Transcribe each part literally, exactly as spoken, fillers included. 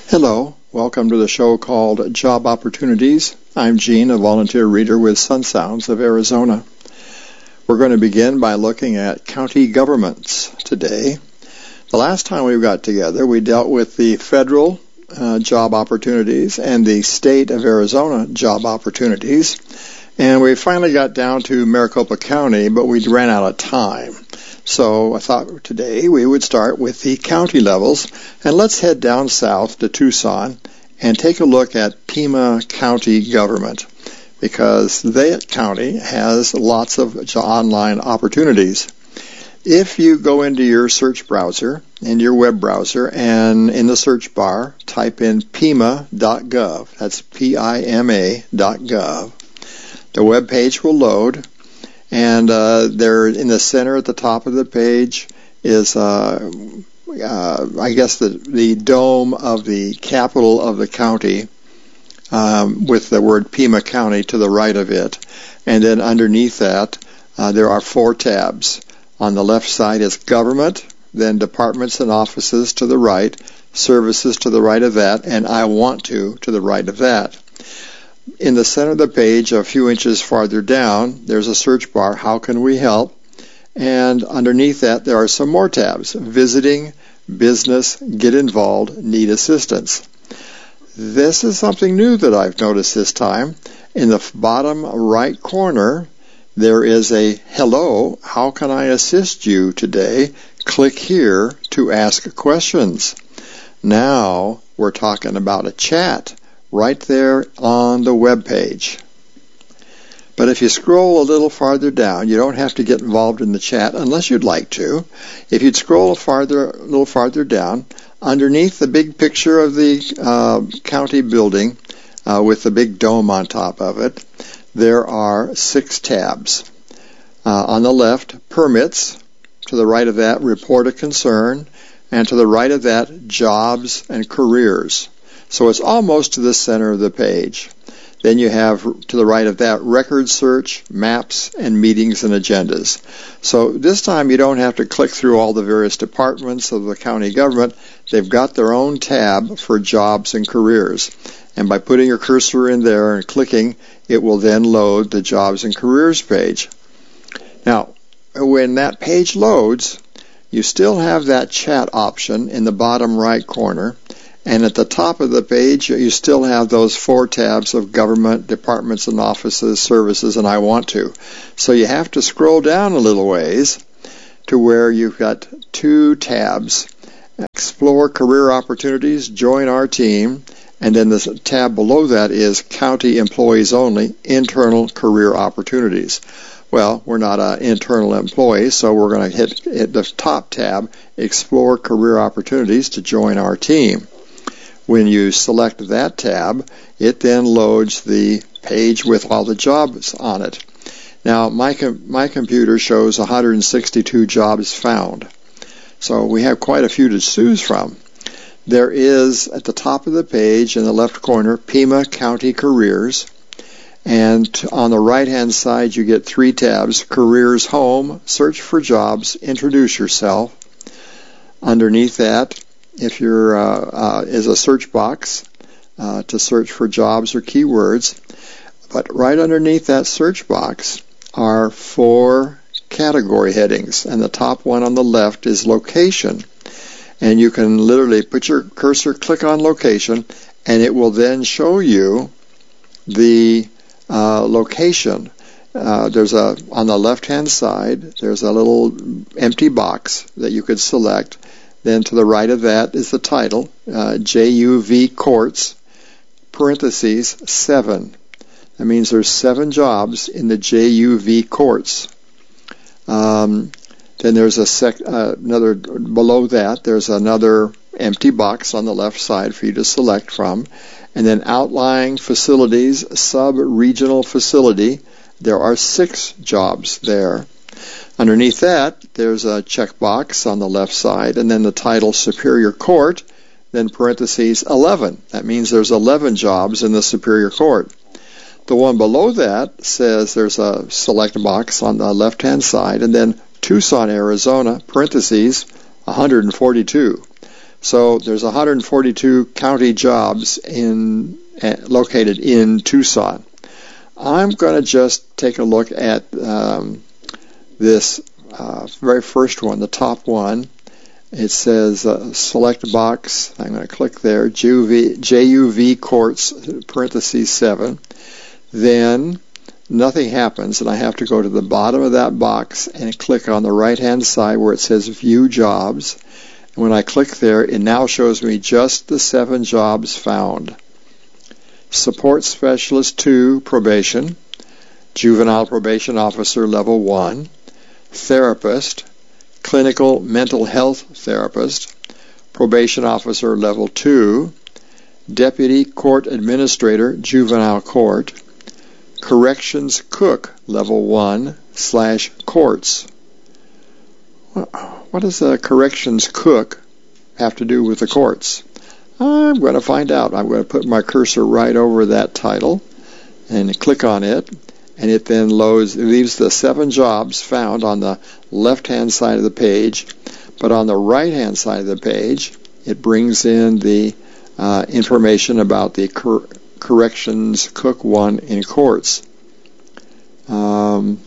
Hello, welcome to the show called Job Opportunities. I'm Gene, a volunteer reader with Sun Sounds of Arizona. We're going to begin by looking at county governments today. The last time we got together, we dealt with the federal uh, job opportunities and the state of Arizona job opportunities, and we finally got down to Maricopa County, but we ran out of time. So I thought today we would start with the county levels, and let's head down south to Tucson and take a look at Pima County government, because that county has lots of online opportunities. If you go into your search browser, in your web browser, and in the search bar, type in pima dot gov, that's P I M A dot gov, the web page will load. And uh, there, in the center at the top of the page, is, uh, uh, I guess, the, the dome of the capital of the county, um, with the word Pima County to the right of it. And then underneath that, uh, there are four tabs. On the left side is Government, then Departments and Offices to the right, Services to the right of that, and I Want To to the right of that. In the center of the page, a few inches farther down, there's a search bar, How Can We Help? And underneath that, there are some more tabs, Visiting, Business, Get Involved, Need Assistance. This is something new that I've noticed this time. In the bottom right corner, there is a Hello, how can I assist you today? Click here to ask questions. Now we're talking about a chat right there on the web page. But if you scroll a little farther down, you don't have to get involved in the chat unless you'd like to. If you'd scroll farther, a little farther down, underneath the big picture of the uh, county building uh, with the big dome on top of it, there are six tabs. Uh, on the left, Permits. To the right of that, Report a Concern. And to the right of that, Jobs and Careers. So it's almost to the center of the page. Then you have, to the right of that, Record Search, Maps, and Meetings and Agendas. So this time you don't have to click through all the various departments of the county government. They've got their own tab for Jobs and Careers. And by putting your cursor in there and clicking, it will then load the Jobs and Careers page. Now, when that page loads, you still have that chat option in the bottom right corner. And at the top of the page, you still have those four tabs of Government, Departments and Offices, Services, and I Want To. So you have to scroll down a little ways to where you've got two tabs. Explore Career Opportunities, Join Our Team, and then the tab below that is County Employees Only, Internal Career Opportunities. Well, we're not an internal employee, so we're going to hit, hit the top tab, Explore Career Opportunities to Join Our Team. When you select that tab, it then loads the page with all the jobs on it. Now, my com- my computer shows one hundred sixty-two jobs found. So we have quite a few to choose from. There is, at the top of the page in the left corner, Pima County Careers. And on the right-hand side, you get three tabs, Careers Home, Search for Jobs, Introduce Yourself. Underneath that, if you're, uh, uh, is a search box uh, to search for jobs or keywords. But right underneath that search box are four category headings, and the top one on the left is location. And you can literally put your cursor, click on location, and it will then show you the uh, location. Uh, there's a, on the left-hand side, there's a little empty box that you could select. Then to the right of that is the title, uh, J U V Courts, parentheses, seven. That means there's seven jobs in the J U V Courts. Um, then there's a sec, uh, another, below that, there's another empty box on the left side for you to select from. And then outlying facilities, sub-regional facility, there are six jobs there. Underneath that, there's a checkbox on the left side, and then the title Superior Court, then parentheses eleven. That means there's eleven jobs in the Superior Court. The one below that says there's a select box on the left-hand side, and then Tucson, Arizona, parentheses one hundred forty-two. So there's one hundred forty-two county jobs in uh, located in Tucson. I'm going to just take a look at um, this uh, very first one, the top one. It says uh, select box. I'm going to click there, J U V, J U V courts, parentheses seven. Then nothing happens, and I have to go to the bottom of that box and click on the right-hand side where it says view jobs. And when I click there, it now shows me just the seven jobs found. Support Specialist two, probation, Juvenile Probation Officer level one, Therapist, Clinical Mental Health Therapist, Probation Officer level two, Deputy Court Administrator, Juvenile Court, Corrections Cook level one slash courts. What does a corrections cook have to do with the courts? I'm going to find out. I'm going to put my cursor right over that title and click on it, and it then loads, it leaves the seven jobs found on the left-hand side of the page, but on the right-hand side of the page, it brings in the uh, information about the cor- corrections cook one in courts. Um,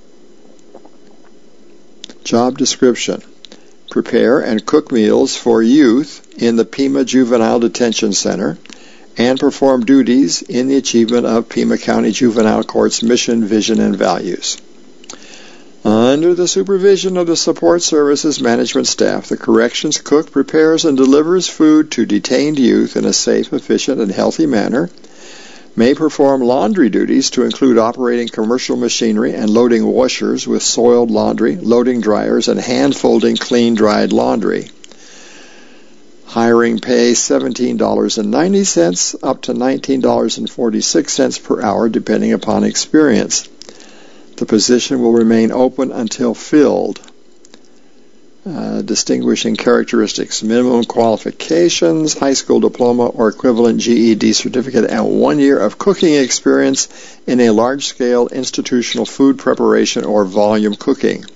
job description. Prepare and cook meals for youth in the Pima Juvenile Detention Center and perform duties in the achievement of Pima County Juvenile Court's mission, vision, and values. Under the supervision of the support services management staff, the corrections cook prepares and delivers food to detained youth in a safe, efficient, and healthy manner, may perform laundry duties to include operating commercial machinery and loading washers with soiled laundry, loading dryers, and hand-folding clean, dried laundry. Hiring pay seventeen dollars and ninety cents up to nineteen dollars and forty-six cents per hour, depending upon experience. The position will remain open until filled. Uh, distinguishing characteristics: minimum qualifications, high school diploma or equivalent G E D certificate, and one year of cooking experience in a large-scale institutional food preparation or volume cooking.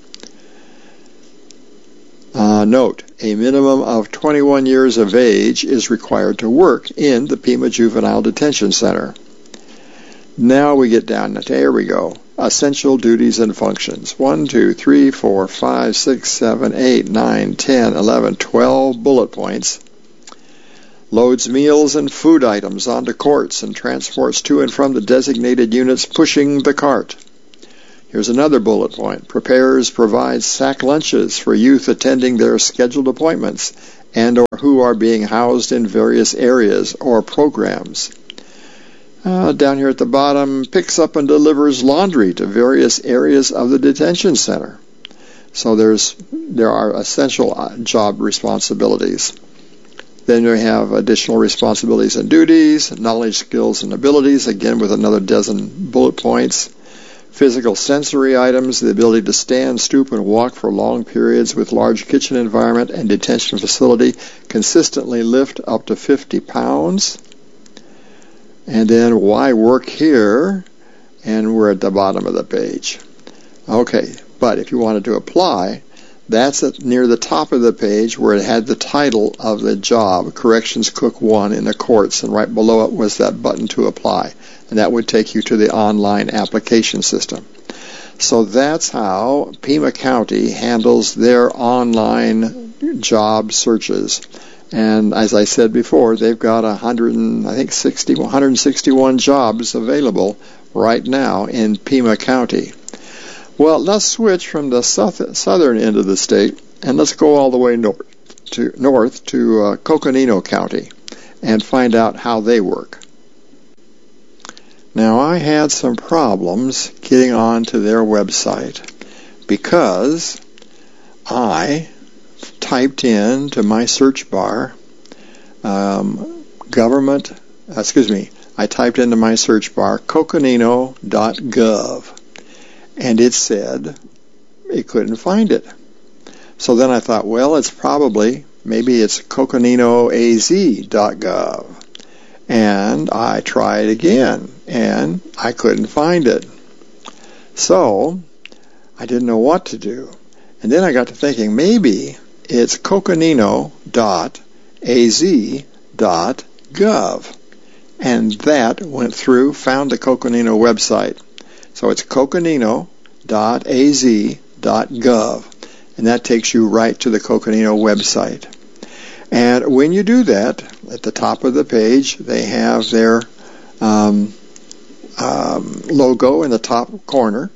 Uh, note, a minimum of twenty-one years of age is required to work in the Pima Juvenile Detention Center. Now we get down to, here we go. Essential duties and functions. one, two, three, four, five, six, seven, eight, nine, ten, eleven, twelve bullet points. Loads meals and food items onto courts and transports to and from the designated units pushing the cart. Here's another bullet point. Prepares, provides sack lunches for youth attending their scheduled appointments and or who are being housed in various areas or programs. Uh, down here at the bottom, picks up and delivers laundry to various areas of the detention center. So there's there are essential job responsibilities. Then we have additional responsibilities and duties, knowledge, skills, and abilities, again with another dozen bullet points. Physical sensory items, the ability to stand, stoop, and walk for long periods with large kitchen environment and detention facility, consistently lift up to fifty pounds. And then why work here? And we're at the bottom of the page. Okay, but if you wanted to apply, that's at near the top of the page where it had the title of the job, Corrections Cook one in the courts, and right below it was that button to apply. And that would take you to the online application system. So that's how Pima County handles their online job searches. And as I said before, they've got one hundred, I think sixty, one hundred sixty-one jobs available right now in Pima County. Well, let's switch from the south, southern end of the state, and let's go all the way north to, north to uh, Coconino County and find out how they work. Now, I had some problems getting onto their website because I typed in to my search bar um, government, excuse me, I typed into my search bar coconino dot gov, and it said it couldn't find it. So then I thought, well, it's probably, maybe it's coconino a z dot gov. And I tried again, and I couldn't find it. So I didn't know what to do. And then I got to thinking, maybe it's coconino dot a z dot gov. And that went through, found the Coconino website. So it's coconino dot a z dot gov. And that takes you right to the Coconino website. And when you do that, at the top of the page, they have their um, um, logo in the top corner.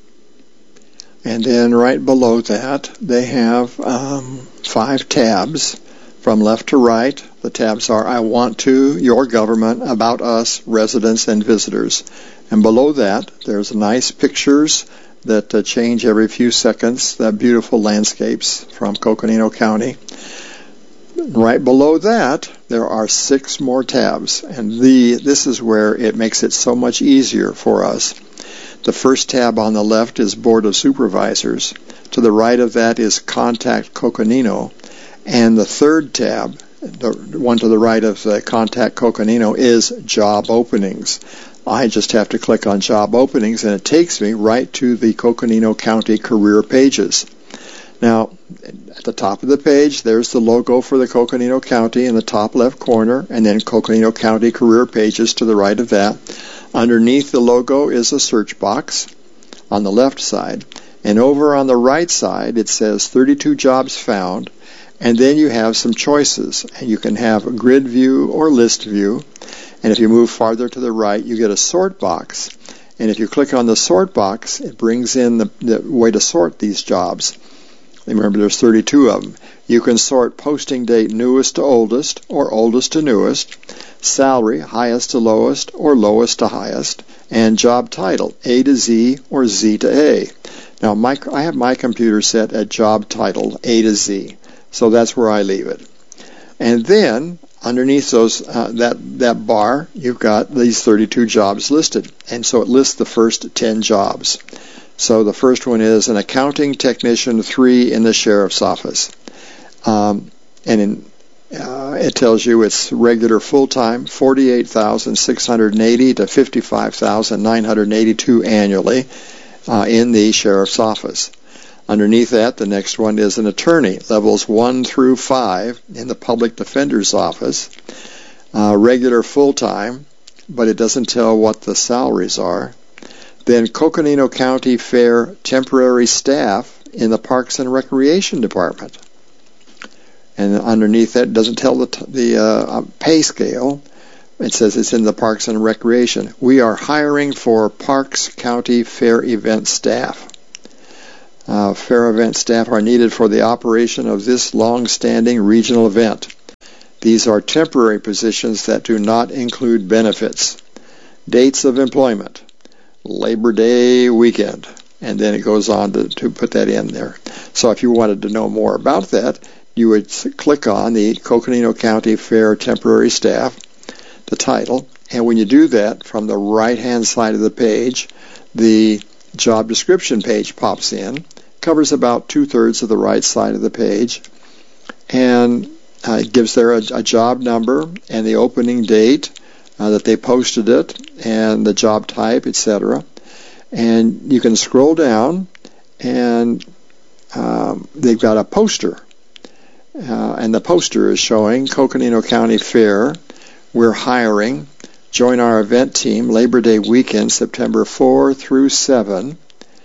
And then right below that, they have um, five tabs from left to right. The tabs are I Want To, Your Government, About Us, Residents, and Visitors. And below that, there's nice pictures that uh, change every few seconds, the beautiful landscapes from Coconino County. Right below that, there are six more tabs, and the this is where it makes it so much easier for us. The first tab on the left is Board of Supervisors. To the right of that is Contact Coconino, and the third tab, the one to the right of the Contact Coconino, is Job Openings. I just have to click on Job Openings, and it takes me right to the Coconino County career pages. Now, at the top of the page, there's the logo for the Coconino County in the top left corner, and then Coconino County career pages to the right of that. Underneath the logo is a search box on the left side, and over on the right side it says thirty-two jobs found, and then you have some choices, and you can have a grid view or list view, and if you move farther to the right you get a sort box, and if you click on the sort box it brings in the, the way to sort these jobs. Remember, there's thirty-two of them. You can sort posting date newest to oldest or oldest to newest, salary highest to lowest or lowest to highest, and job title A to Z or Z to A. Now, my, I have my computer set at job title A to Z, so that's where I leave it. And then underneath those uh, that that bar, you've got these thirty-two jobs listed, and so it lists the first ten jobs. So the first one is an accounting technician three in the sheriff's office. Um, and in, uh, it tells you it's regular full-time, forty-eight thousand six hundred eighty to fifty-five thousand nine hundred eighty-two annually uh, in the sheriff's office. Underneath that, the next one is an attorney, levels one through five in the public defender's office. Uh, regular full-time, but it doesn't tell what the salaries are. Then Coconino County Fair temporary staff in the Parks and Recreation Department. And underneath that, it doesn't tell the, t- the uh, pay scale. It says it's in the Parks and Recreation. We are hiring for Parks County Fair event staff. Uh, fair event staff are needed for the operation of this long-standing regional event. These are temporary positions that do not include benefits. Dates of employment. Labor Day weekend, and then it goes on to, to put that in there. So if you wanted to know more about that, you would click on the Coconino County Fair temporary staff, the title, and when you do that, from the right-hand side of the page, the job description page pops in, covers about two-thirds of the right side of the page, and uh, it gives there a, a job number and the opening date, Uh, that they posted it, and the job type, et cetera. And you can scroll down, and um, they've got a poster. Uh, and the poster is showing Coconino County Fair. We're hiring. Join our event team Labor Day weekend, September fourth through seventh.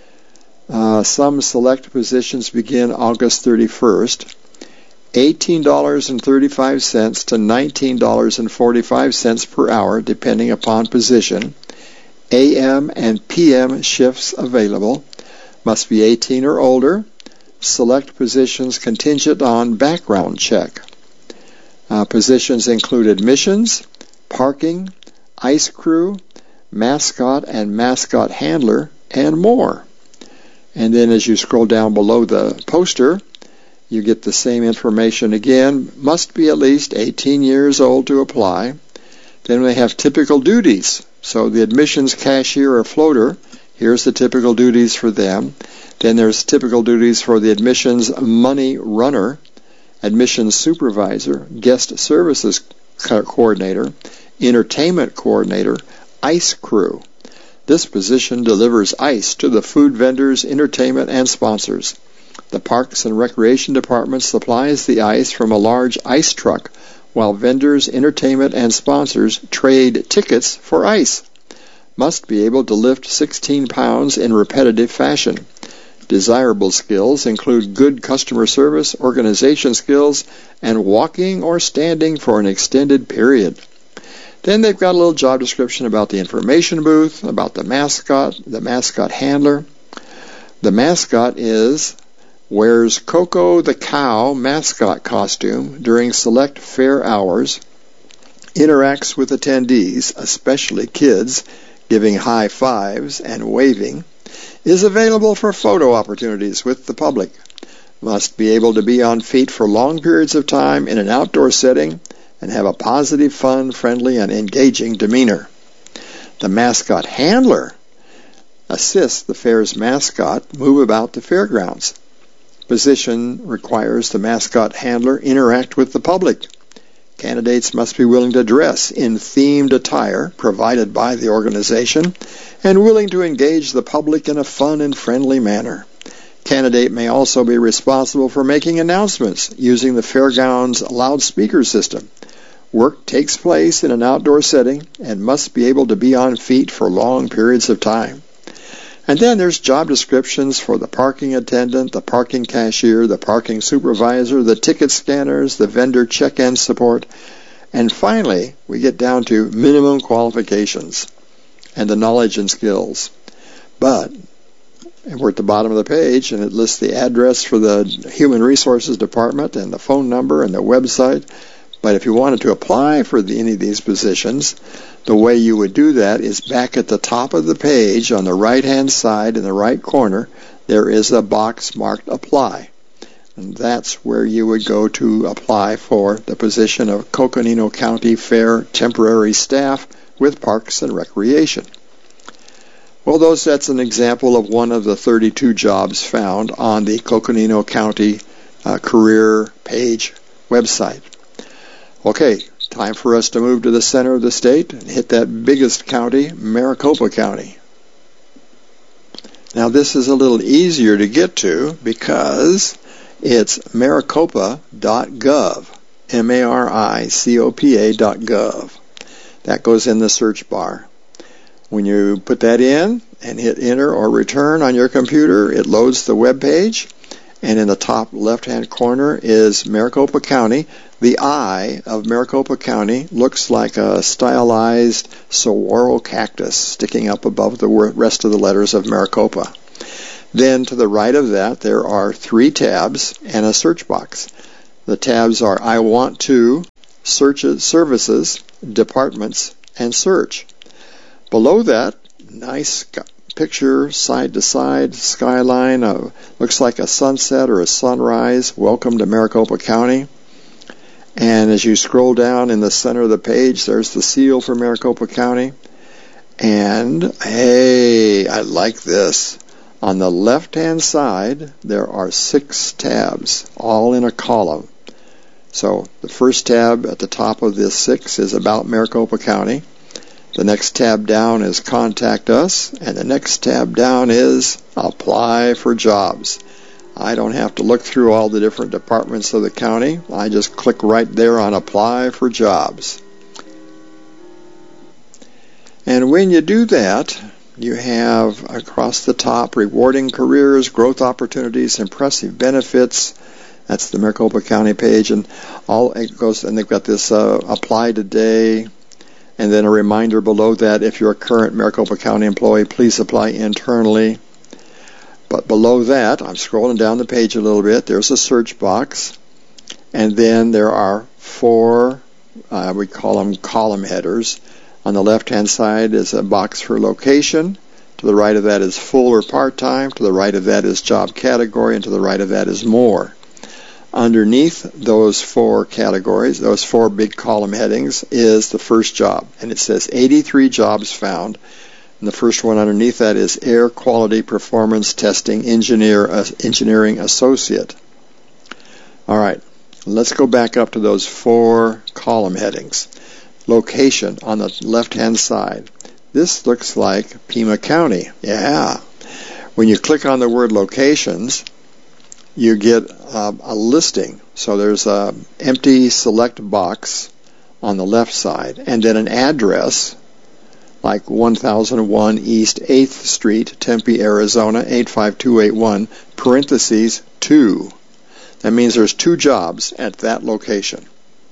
Uh, some select positions begin August thirty-first. eighteen dollars and thirty-five cents to nineteen dollars and forty-five cents per hour, depending upon position. A M and P M shifts available. Must be eighteen or older. Select positions contingent on background check. Uh, positions include admissions, parking, ice crew, mascot and mascot handler, and more. And then as you scroll down below the poster, you get the same information again. Must be at least eighteen years old to apply. Then we have typical duties. So the admissions cashier or floater, here's the typical duties for them. Then there's typical duties for the admissions money runner, admissions supervisor, guest services coordinator, entertainment coordinator, ice crew. This position delivers ice to the food vendors, entertainment, and sponsors. The Parks and Recreation Department supplies the ice from a large ice truck, while vendors, entertainment, and sponsors trade tickets for ice. Must be able to lift sixteen pounds in repetitive fashion. Desirable skills include good customer service, organization skills, and walking or standing for an extended period. Then they've got a little job description about the information booth, about the mascot, the mascot handler. The mascot is wears Coco the Cow mascot costume during select fair hours, interacts with attendees, especially kids, giving high fives and waving, is available for photo opportunities with the public, must be able to be on feet for long periods of time in an outdoor setting, and have a positive, fun, friendly, and engaging demeanor. The mascot handler assists the fair's mascot move about the fairgrounds. Position requires the mascot handler interact with the public. Candidates must be willing to dress in themed attire provided by the organization and willing to engage the public in a fun and friendly manner. Candidate may also be responsible for making announcements using the fairground's loudspeaker system. Work takes place in an outdoor setting and must be able to be on feet for long periods of time. And then there's job descriptions for the parking attendant, the parking cashier, the parking supervisor, the ticket scanners, the vendor check-in support, and finally we get down to minimum qualifications and the knowledge and skills. But we're at the bottom of the page, and it lists the address for the Human Resources Department and the phone number and the website. But if you wanted to apply for the, any of these positions, the way you would do that is back at the top of the page on the right-hand side in the right corner, there is a box marked Apply. And that's where you would go to apply for the position of Coconino County Fair temporary staff with Parks and Recreation. Well, those, that's an example of one of the thirty-two jobs found on the Coconino County uh, career page website. Okay, time for us to move to the center of the state and hit that biggest county, Maricopa County. Now this is a little easier to get to because it's maricopa dot gov, M A R I C O P A dot gov. That goes in the search bar. When you put that in and hit enter or return on your computer, it loads the web page, and in the top left-hand corner is Maricopa County. The eye of Maricopa County looks like a stylized saguaro cactus sticking up above the rest of the letters of Maricopa. Then to the right of that, there are three tabs and a search box. The tabs are I Want To, Search Services, Departments, and Search. Below that, nice picture, side-to-side skyline. Uh, looks like a sunset or a sunrise. Welcome to Maricopa County. And as you scroll down in the center of the page, there's the seal for Maricopa County. And, hey, I like this. On the left-hand side, there are six tabs, all in a column. So the first tab at the top of this six is about Maricopa County. The next tab down is Contact Us, and the next tab down is Apply for Jobs. I don't have to look through all the different departments of the county. I just click right there on Apply for Jobs. And when you do that, you have across the top rewarding careers, growth opportunities, impressive benefits. That's the Maricopa County page, and all it goes. And they've got this uh, Apply Today. And then a reminder below that, if you're a current Maricopa County employee, please apply internally. But below that, I'm scrolling down the page a little bit, there's a search box. And then there are four, uh, we call them column headers. On the left-hand side is a box for location. To the right of that is full or part-time. To the right of that is job category. And to the right of that is more. Underneath those four categories, those four big column headings, is the first job. And it says eighty-three jobs found. And the first one underneath that is Air Quality Performance Testing Engineer, uh, Engineering Associate. All right, let's go back up to those four column headings. Location on the left-hand side. This looks like Pima County. Yeah. When you click on the word locations, you get uh, a listing. So there's a empty select box on the left side, and then an address like one thousand one East eighth Street, Tempe, Arizona, eight five two eight one, parentheses, two. That means there's two jobs at that location.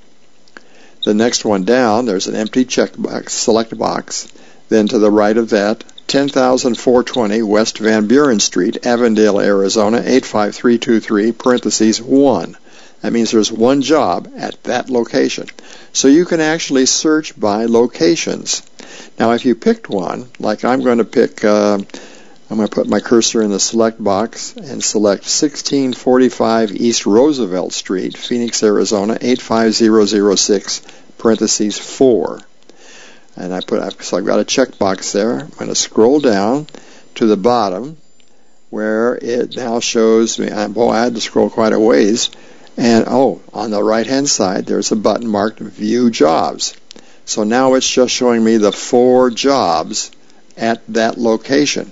The next one down, there's an empty check box, select box. Then to the right of that, ten thousand four hundred twenty West Van Buren Street, Avondale, Arizona, eight five three two three, parentheses, one. That means there's one job at that location. So you can actually search by locations. Now, if you picked one, like I'm going to pick, uh, I'm going to put my cursor in the select box and select sixteen forty-five East Roosevelt Street, Phoenix, Arizona, eight five zero zero six, parentheses, four. And I put, so I've got a checkbox there. I'm going to scroll down to the bottom where it now shows me, boy, I had to scroll quite a ways. And, oh, on the right-hand side, there's a button marked View Jobs. So now it's just showing me the four jobs at that location.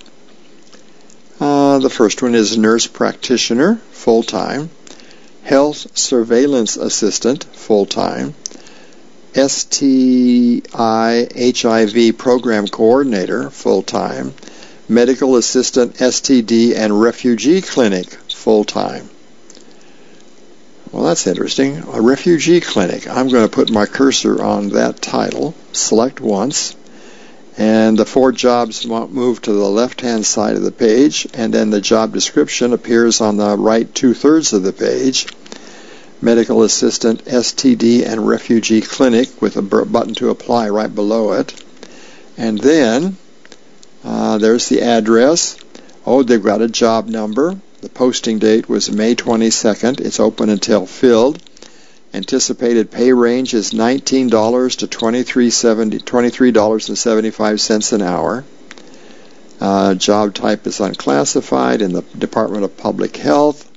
Uh, the first one is Nurse Practitioner, full-time. Health Surveillance Assistant, full-time. S T I H I V Program Coordinator, full-time. Medical Assistant, S T D and Refugee Clinic, full-time. Well, that's interesting. A refugee clinic. I'm going to put my cursor on that title, select once, and the four jobs move to the left-hand side of the page, and then the job description appears on the right two-thirds of the page. Medical Assistant, S T D, and Refugee Clinic with a button to apply right below it. And then uh, there's the address. Oh, they've got a job number. The posting date was May twenty-second. It's open until filled. Anticipated pay range is nineteen dollars to twenty-three dollars and seventy-five cents an hour. Uh, job type is unclassified in the Department of Public Health.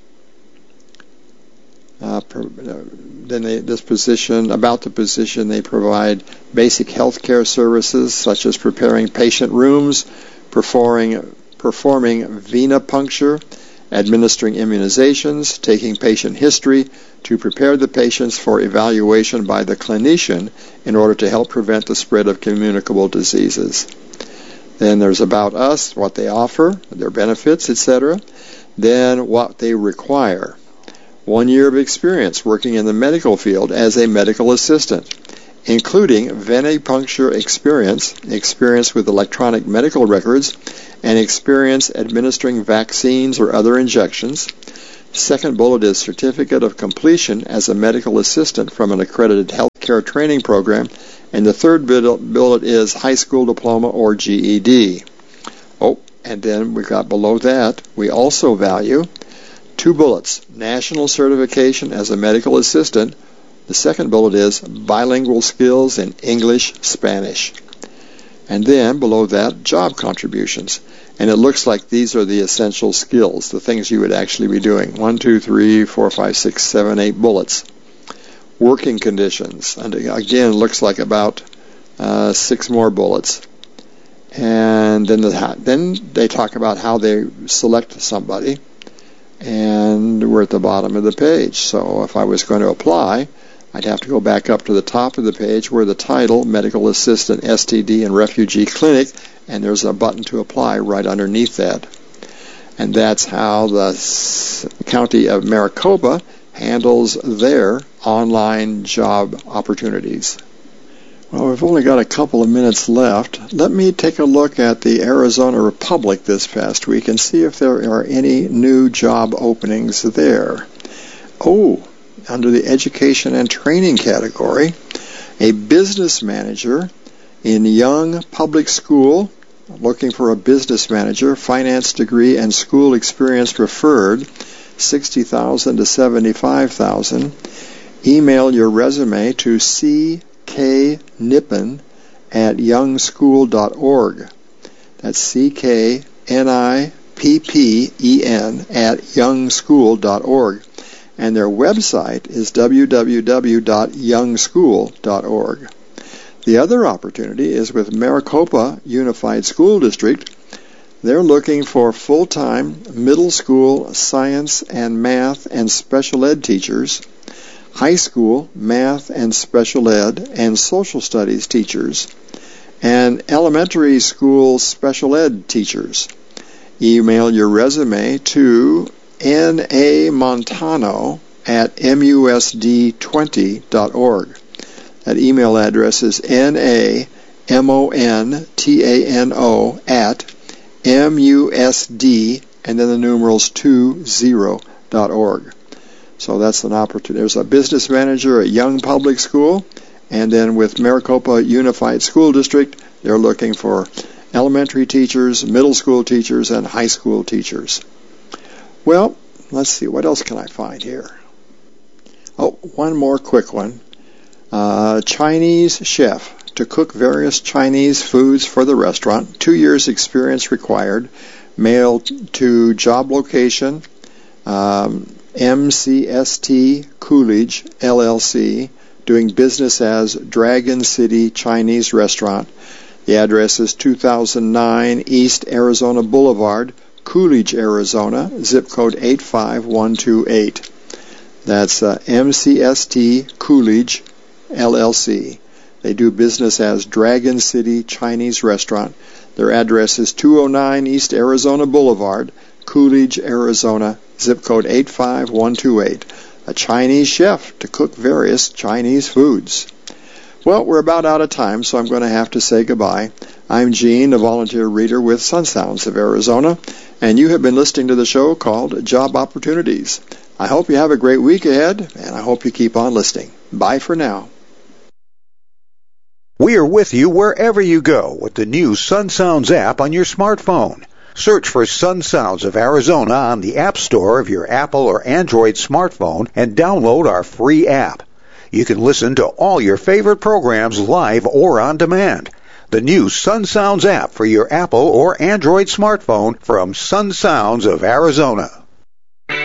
Uh, per, uh, then they, this position, about the position, they provide basic health care services such as preparing patient rooms, performing, performing venipuncture, administering immunizations, taking patient history to prepare the patients for evaluation by the clinician in order to help prevent the spread of communicable diseases. Then there's about us, what they offer, their benefits, et cetera. Then what they require. One year of experience working in the medical field as a medical assistant, including venipuncture experience, experience with electronic medical records, and experience administering vaccines or other injections. Second bullet is certificate of completion as a medical assistant from an accredited healthcare training program. And the third bullet is high school diploma or G E D. Oh, and then we've got below that, we also value two bullets, national certification as a medical assistant. The second bullet is bilingual skills in English, Spanish. And then below that, job contributions. And it looks like these are the essential skills, the things you would actually be doing. One, two, three, four, five, six, seven, eight bullets. Working conditions. And again, looks like about uh, six more bullets. And then, the, then they talk about how they select somebody. And we're at the bottom of the page. So if I was going to apply, I'd have to go back up to the top of the page where the title, Medical Assistant, S T D, and Refugee Clinic, and there's a button to apply right underneath that. And that's how the County of Maricopa handles their online job opportunities. Well, we've only got a couple of minutes left. Let me take a look at the Arizona Republic this past week and see if there are any new job openings there. Oh, under the education and training category, a business manager in Young Public School, looking for a business manager, finance degree and school experience preferred, sixty thousand dollars to seventy-five thousand dollars. Email your resume to c k nippen at young school dot org. That's C K N I P P E N at young school dot org. And their website is w w w dot young school dot org. The other opportunity is with Maricopa Unified School District. They're looking for full-time middle school science and math and special ed teachers, high school math and special ed and social studies teachers, and elementary school special ed teachers. Email your resume to namontano at musd twenty dot org. That email address is namontano at musd and then the numerals twenty dot org. So that's an opportunity. There's a business manager at Young Public School, and then with Maricopa Unified School District, they're looking for elementary teachers, middle school teachers, and high school teachers. Well, let's see, what else can I find here? Oh, one more quick one. Uh, Chinese chef to cook various Chinese foods for the restaurant. Two years experience required. Mail to job location, um, M C S T Coolidge, L L C, doing business as Dragon City Chinese Restaurant. The address is two thousand nine East Arizona Boulevard, Coolidge, Arizona, zip code eight five one two eight. That's uh, M C S T Coolidge, L L C. They do business as Dragon City Chinese Restaurant. Their address is two oh nine East Arizona Boulevard, Coolidge, Arizona, zip code eight five one two eight. A Chinese chef to cook various Chinese foods. Well, we're about out of time, so I'm going to have to say goodbye. I'm Gene, a volunteer reader with Sun Sounds of Arizona, and you have been listening to the show called Job Opportunities. I hope you have a great week ahead, and I hope you keep on listening. Bye for now. We are with you wherever you go with the new Sun Sounds app on your smartphone. Search for Sun Sounds of Arizona on the App Store of your Apple or Android smartphone and download our free app. You can listen to all your favorite programs live or on demand. The new Sun Sounds app for your Apple or Android smartphone from Sun Sounds of Arizona.